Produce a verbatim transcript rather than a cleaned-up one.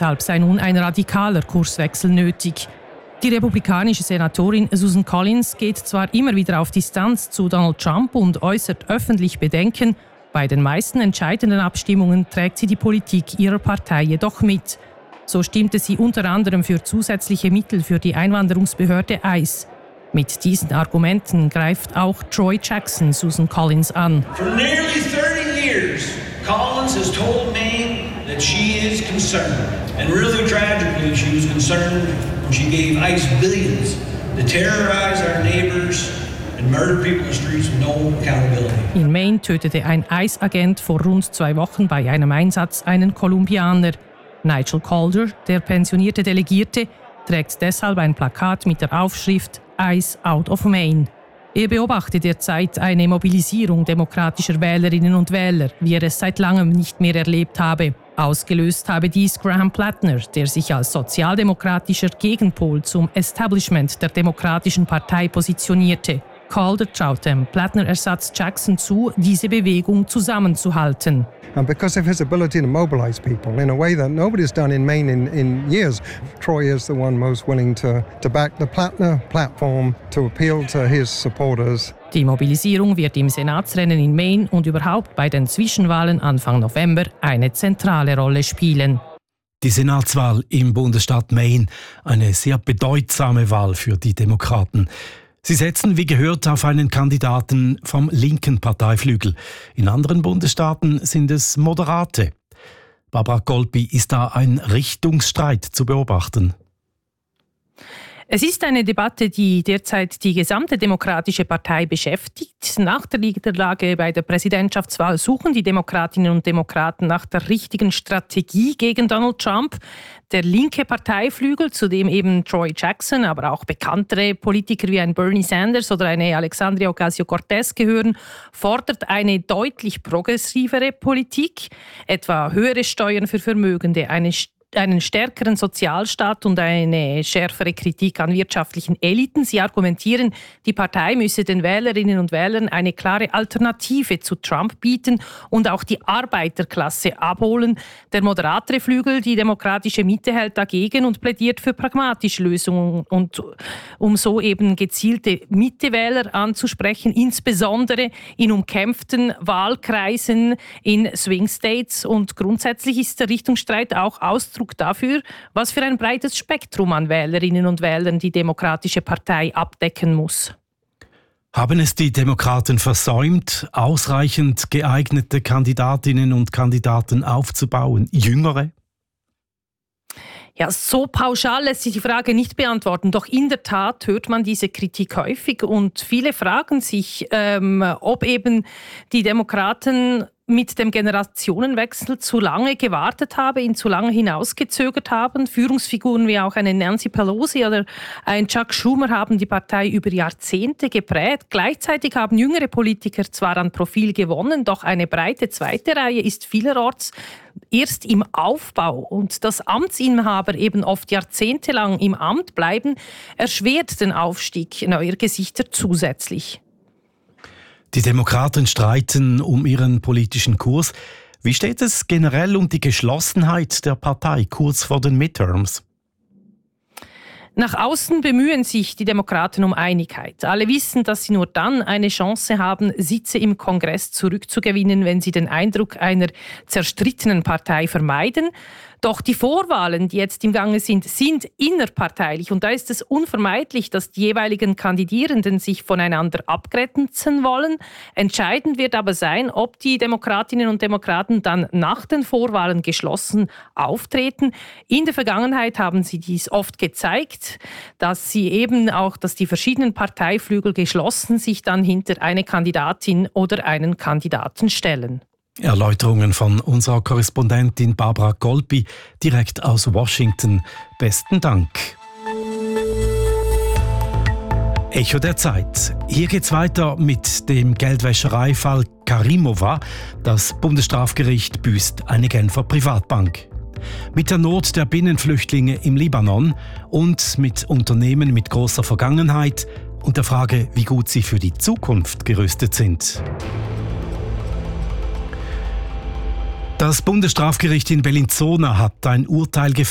Deshalb sei nun ein radikaler Kurswechsel nötig. Die republikanische Senatorin Susan Collins geht zwar immer wieder auf Distanz zu Donald Trump und äußert öffentlich Bedenken, bei den meisten entscheidenden Abstimmungen trägt sie die Politik ihrer Partei jedoch mit. So stimmte sie unter anderem für zusätzliche Mittel für die Einwanderungsbehörde ICE. Mit diesen Argumenten greift auch Troy Jackson Susan Collins an. For nearly thirty years, Collins has told Maine that she is concerned. And really tragically, she was concerned when she gave ICE billions to terrorize our neighbors and murder people in the streets with no accountability. In Maine tötete ein ICE-Agent vor rund zwei Wochen bei einem Einsatz einen Kolumbianer. Nigel Calder, der pensionierte Delegierte, trägt deshalb ein Plakat mit der Aufschrift ICE out of Maine. Er beobachtet derzeit eine Mobilisierung demokratischer Wählerinnen und Wähler, wie er es seit langem nicht mehr erlebt habe. Ausgelöst habe dies Graham Plattner, der sich als sozialdemokratischer Gegenpol zum Establishment der Demokratischen Partei positionierte. Calder traut dem Plattner-Ersatz Jackson zu, diese Bewegung zusammenzuhalten. And because of his ability to mobilize people in a way that nobody's done in Maine in, in years, Troy is the one most willing to, to back the Plattner platform, to appeal to his supporters. Die Mobilisierung wird im Senatsrennen in Maine und überhaupt bei den Zwischenwahlen Anfang November eine zentrale Rolle spielen. Die Senatswahl im Bundesstaat Maine, eine sehr bedeutsame Wahl für die Demokraten. Sie setzen, wie gehört, auf einen Kandidaten vom linken Parteiflügel. In anderen Bundesstaaten sind es Moderate. Barbara Golpi, ist da ein Richtungsstreit zu beobachten? Es ist eine Debatte, die derzeit die gesamte Demokratische Partei beschäftigt. Nach der Niederlage bei der Präsidentschaftswahl suchen die Demokratinnen und Demokraten nach der richtigen Strategie gegen Donald Trump. Der linke Parteiflügel, zu dem eben Troy Jackson, aber auch bekanntere Politiker wie ein Bernie Sanders oder eine Alexandria Ocasio-Cortez gehören, fordert eine deutlich progressivere Politik, etwa höhere Steuern für Vermögende, eine einen stärkeren Sozialstaat und eine schärfere Kritik an wirtschaftlichen Eliten. Sie argumentieren, die Partei müsse den Wählerinnen und Wählern eine klare Alternative zu Trump bieten und auch die Arbeiterklasse abholen. Der moderatere Flügel, die demokratische Mitte, hält dagegen und plädiert für pragmatische Lösungen, und um so eben gezielte Mittewähler anzusprechen, insbesondere in umkämpften Wahlkreisen in Swing States. Und grundsätzlich ist der Richtungsstreit auch Ausdruck dafür, was für ein breites Spektrum an Wählerinnen und Wählern die Demokratische Partei abdecken muss. Haben es die Demokraten versäumt, ausreichend geeignete Kandidatinnen und Kandidaten aufzubauen, jüngere? Ja, so pauschal lässt sich die Frage nicht beantworten. Doch in der Tat hört man diese Kritik häufig und viele fragen sich, ähm, ob eben die Demokraten mit dem Generationenwechsel zu lange gewartet haben, ihn zu lange hinausgezögert haben. Führungsfiguren wie auch eine Nancy Pelosi oder ein Chuck Schumer haben die Partei über Jahrzehnte geprägt. Gleichzeitig haben jüngere Politiker zwar an Profil gewonnen, doch eine breite zweite Reihe ist vielerorts erst im Aufbau. Und dass Amtsinhaber eben oft jahrzehntelang im Amt bleiben, erschwert den Aufstieg neuer Gesichter zusätzlich. Die Demokraten streiten um ihren politischen Kurs. Wie steht es generell um die Geschlossenheit der Partei kurz vor den Midterms? Nach außen bemühen sich die Demokraten um Einigkeit. Alle wissen, dass sie nur dann eine Chance haben, Sitze im Kongress zurückzugewinnen, wenn sie den Eindruck einer zerstrittenen Partei vermeiden. Doch die Vorwahlen, die jetzt im Gange sind, sind innerparteilich. Und da ist es unvermeidlich, dass die jeweiligen Kandidierenden sich voneinander abgrenzen wollen. Entscheidend wird aber sein, ob die Demokratinnen und Demokraten dann nach den Vorwahlen geschlossen auftreten. In der Vergangenheit haben sie dies oft gezeigt, dass sie eben auch, dass die verschiedenen Parteiflügel geschlossen sich dann hinter eine Kandidatin oder einen Kandidaten stellen. Erläuterungen von unserer Korrespondentin Barbara Golpi direkt aus Washington. Besten Dank. Echo der Zeit. Hier geht's weiter mit dem Geldwäschereifall Karimova. Das Bundesstrafgericht büßt eine Genfer Privatbank. Mit der Not der Binnenflüchtlinge im Libanon und mit Unternehmen mit großer Vergangenheit und der Frage, wie gut sie für die Zukunft gerüstet sind. Das Bundesstrafgericht in Bellinzona hat ein Urteil gefällt.